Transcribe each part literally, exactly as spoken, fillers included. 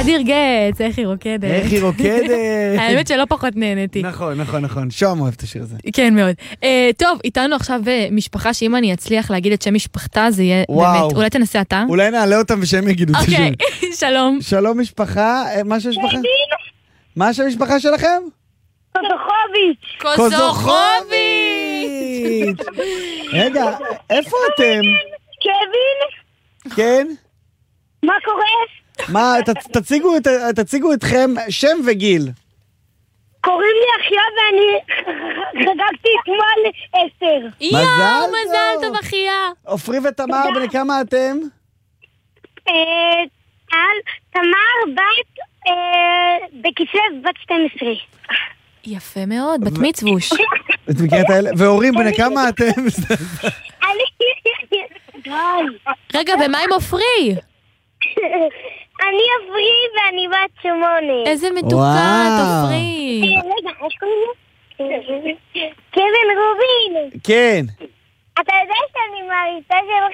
אדיר גץ, איך היא רוקדת. איך היא רוקדת. האמת שלא פחות נהניתי. נכון, נכון, נכון. שום אוהב את השיר הזה. כן, מאוד. טוב, איתנו עכשיו משפחה שאם אני אצליח להגיד את שם משפחתה, זה יהיה באמת. אולי תנסה אתה? אולי נעלה אותם ושהם יגידו את השם. אוקיי, שלום. שלום משפחה, מה שם משפחה? מה שם משפחה שלכם? קוזוכוביץ'. קוזוכוביץ'. רגע, איפה אתם? קווין? כן? מה קורה? מה, תציגו, תציגו אתכם שם וגיל. קוראים לי אחיה ואני חגגתי אתמול עשר. יואו, מזל טוב אחיה. עופרי ותמר, בני כמה אתם? על תמר בת בכיסא בת שתים עשרה. יפה מאוד, בת מצווש. את מכירה את האלה? והורים, בני כמה אתם? רגע, ומה עם עופרי? אני עופרי ואני בת שמונה. איזה מתוקה, עופרי. רגע, איך קוראים לו? קווין רובין. כן. אתה יודע שאני מעריצה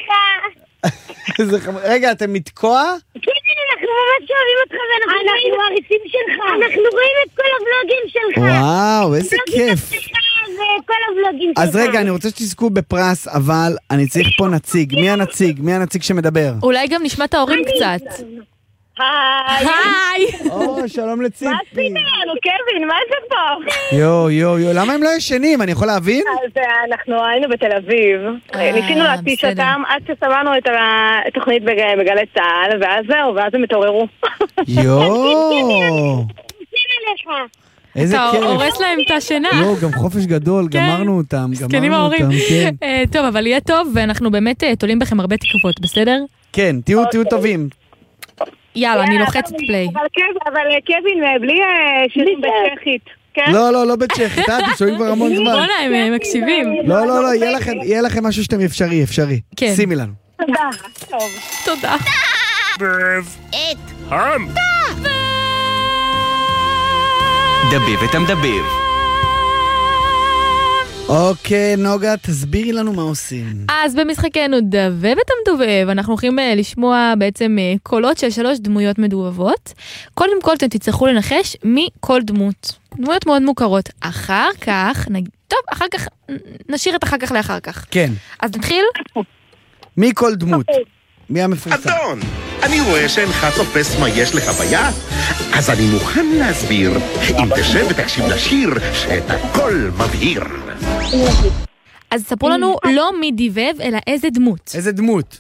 שלך. רגע, אתם מתקוע? כן, אנחנו ממש אוהבים אותך ואנחנו מעריצים שלך. אנחנו רואים את כל הוולוגים שלך. וואו, איזה כיף. וכל הוולוגים שלך. אז רגע, אני רוצה שתזכו בפרס, אבל אני צריך פה נציג. מי הנציג? מי הנציג שמדבר? אולי גם נשמע את ההורים קצת. היי. היי. או, שלום לציפי. מה עשית לנו, קווין? מה זה פה? יו, יו, יו, למה הם לא ישנים? אני יכול להבין? אז אנחנו היינו בתל אביב. ניסינו להתיש אותם עד ששמענו את התוכנית בגלי צהל, ואז זהו, ואז הם התעוררו. יו. איזה כיף. אתה הורס להם את השינה. לא, גם חופש גדול, גמרנו אותם. סקנים ההורים. טוב, אבל יהיה טוב, ואנחנו באמת תולים בכם הרבה תקופות, בסדר? כן, תהיו טובים. יאללה, אני לוחצת פליי. אבל קווין, בלי שירים בצ'כית. לא, לא, לא בצ'כית, אתם שומעים כבר המון זמן. בוא'נה, הם מקשיבים. לא, לא, לא, יהיה לכם משהו שאתם אפשרי, אפשרי. שימי לנו. תודה. תודה. את העם. דביב את המדביב. אוקיי, נוגה, תסבירי לנו מה עושים. אז במשחקנו דבב את המדובב, אנחנו הולכים לשמוע בעצם קולות של שלוש דמויות מדובבות. קודם כל אתם תצטרכו לנחש מי כל דמות. דמויות מאוד מוכרות. אחר כך, נג... טוב, אחר כך, נשאיר את אחר כך לאחר כך. כן. אז נתחיל? מי כל דמות? מי המפורסם? אדון, אני רואה שאינך תופס מה יש לך ביד, אז אני מוכן להסביר. אם תשב ותקשיב לשיר, שאת הכל מבהיר. אז ספרו לנו לא מי דיבב, אלא איזה דמות. איזה דמות?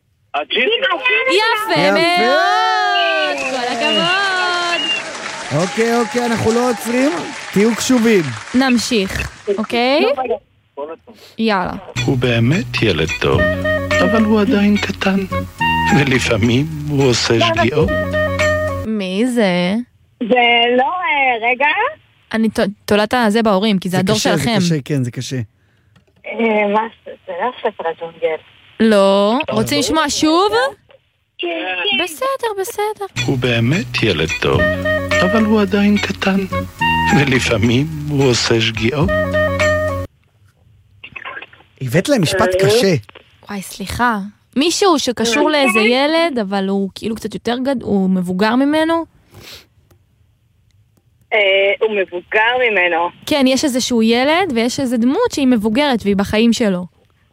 יפה מאוד! כל הכבוד! אוקיי, אוקיי, אנחנו לא עוצרים. תהיו קשובים. נמשיך, אוקיי? יאללה. הוא באמת ילד טוב, אבל הוא עדיין קטן, ולפעמים הוא עושה שגיאות. מי זה? זה לא, רגע. אני תולת הזה בהורים, כי זה הדור שלכם. זה קשה, כן, זה קשה. מה, זה לא ספר הג'ונגל. לא. רוצים לשמוע שוב? בסדר, בסדר. הוא באמת ילד טוב, אבל הוא עדיין קטן, ולפעמים הוא עושה שגיאות. הבאת להם משפט קשה. וואי, סליחה. מישהו שקשור לאיזה ילד, אבל הוא כאילו קצת יותר גד, הוא מבוגר ממנו? הוא מבוגר ממנו. כן, יש איזשהו ילד, ויש איזו דמות שהיא מבוגרת, והיא בחיים שלו.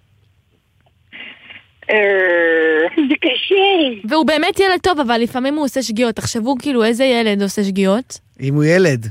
זה קשה. והוא באמת ילד טוב, אבל לפעמים הוא עושה שגיאות. תחשבו כאילו איזה ילד עושה שגיאות? אם הוא ילד.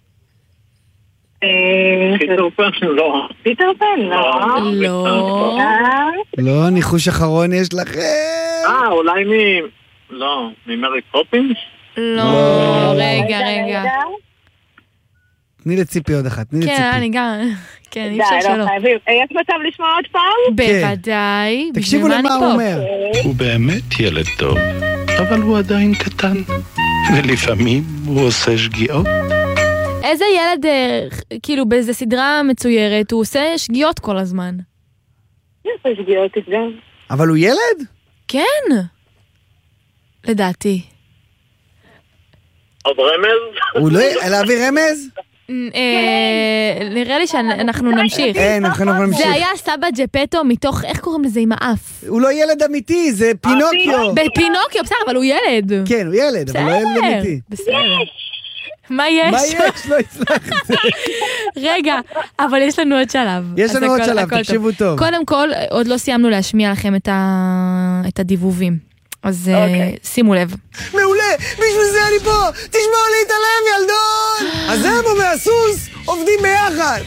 פיטר פן, לא. פיטר פן, לא. לא. לא, ניחוש אחרון יש לכם. אה, אולי מ... לא, ממרי פופינס? לא, רגע, רגע. תני לציפי עוד אחת, תני לציפי. כן, אני גם... כן, אי אפשר שלא. יש מצב לשמוע עוד פעם? בוודאי. תקשיבו למה הוא אומר. הוא באמת ילד טוב, אבל הוא עדיין קטן, ולפעמים הוא עושה שגיאות. איזה ילד, כאילו, באיזה סדרה מצוירת, הוא עושה שגיאות כל הזמן. הוא עושה שגיאות גם. אבל הוא ילד? כן. לדעתי. עוד רמז? הוא לא... להביא רמז? נראה לי שאנחנו נמשיך. אין, אנחנו נמשיך. זה היה סבא ג'פטו מתוך, איך קוראים לזה עם האף? הוא לא ילד אמיתי, זה פינוקיו. בפינוקיו, בסדר, אבל הוא ילד. כן, הוא ילד, אבל לא ילד אמיתי. בסדר. מה יש? מה יש? לא הצלחתי. רגע, אבל יש לנו עוד שלב. יש לנו עוד שלב, תקשיבו טוב. קודם כל, עוד לא סיימנו להשמיע לכם את הדיבובים. אז שימו לב. מעולה, בשביל זה אני פה. תשמעו לי את הלב, ילדון. אז אמו והסוס עובדים ביחד.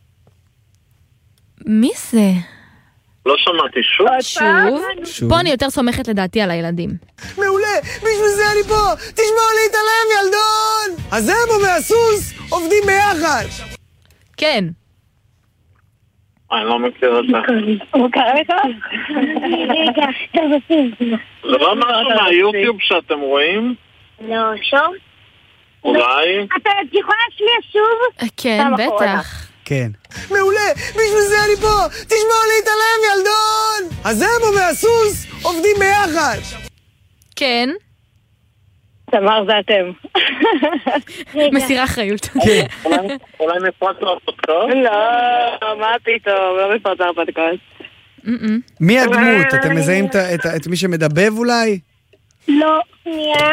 מי זה? לא שמעתי שוב. שוב? פה אני יותר סומכת לדעתי על הילדים. מעולה, בשביל זה אני פה. תשמעו לי את הלב, ילדון. אז אמו והסוס עובדים ביחד. כן. אני לא מכיר את זה. הוא קרא לך? רגע, זה לא משהו מהיוטיוב שאתם רואים? לא, שוב? אולי? אתה יכולה להשמיע שוב? כן, בטח. כן. מעולה, בשביל זה אני פה. תשמעו לי את הלב, ילדון. אז אמו והסוס עובדים ביחד. כן. תמר, זה אתם. מסירה אחריות. כן. אולי נפרט להרפתקאות? לא, מה פתאום, לא מפרט להרפתקאות. מי הדמות? אתם מזהים את- את- את מי שמדבב אולי? לא, שנייה.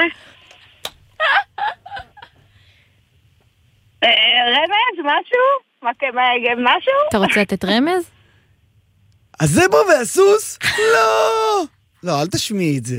רמז, משהו? משהו? אתה רוצה לתת רמז? הזברה והסוס? לא! לא, אל תשמיעי את זה.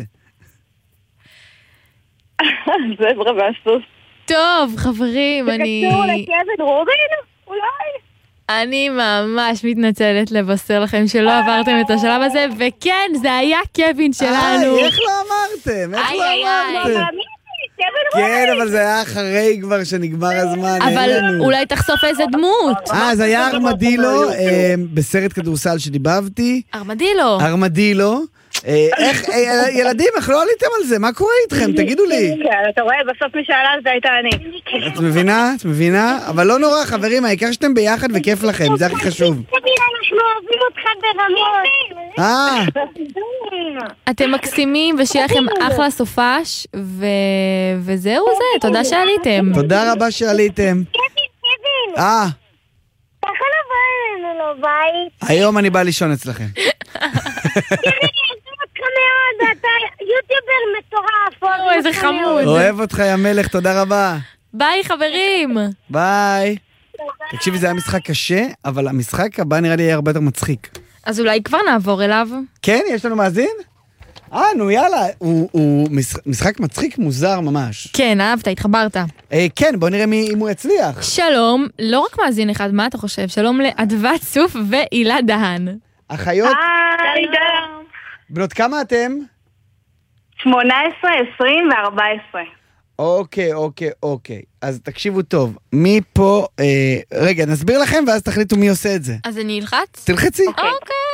זברה והסוס. טוב, חברים, אני... קשור לקווין רובין? אולי? אני ממש מתנצלת לבשר לכם שלא עברתם את השלב הזה, וכן, זה היה קווין שלנו. איי, איך לא אמרתם? איך איי, לא איי, איי. אמרתם? כן, אבל זה היה אחרי כבר שנגמר הזמן. אין אבל לנו. אולי תחשוף איזה דמות. אה, זה היה ארמדילו, אה, בסרט כדורסל שדיבבתי. ארמדילו. ארמדילו. אה, איך, אה, ילדים, איך לא עליתם על זה? מה קורה איתכם? תגידו לי. אתה רואה, בסוף מי שאלה זה הייתה אני. את מבינה? את מבינה? אבל לא נורא, חברים, העיקר שאתם ביחד וכיף לכם, זה הכי חשוב. אנחנו אוהבים אותך ברמות. אה, אתם מקסימים, ושיהיה לכם אחלה סופש, ו... וזהו זה, תודה שעליתם. תודה רבה שעליתם. קווין, קווין, אה, אתה יכול לבוא אלינו לבית? היום אני בא לישון אצלכם. קווין, אוהב אותך מאוד, אתה יוטיובר מטורף. או, איזה חמוד. אוהב אותך, יא מלך, תודה רבה. ביי חברים. ביי. תקשיבי, זה היה משחק קשה, אבל המשחק הבא נראה לי יהיה הרבה יותר מצחיק. אז אולי כבר נעבור אליו. כן, יש לנו מאזין? אה, נו יאללה, הוא, הוא משחק, משחק מצחיק מוזר ממש. כן, אהבת, התחברת. אה, כן, בוא נראה מי, אם הוא יצליח. שלום, לא רק מאזין אחד, מה אתה חושב? שלום לאדוות סוף ואילה דהן. אחיות, היי, שלום. בנות כמה אתם? שמונה עשרה, עשרים וארבע עשרה. אוקיי, אוקיי, אוקיי. אז תקשיבו טוב, מי פה... אה, רגע, נסביר לכם ואז תחליטו מי עושה את זה. אז אני אלחץ? תלחצי. אוקיי.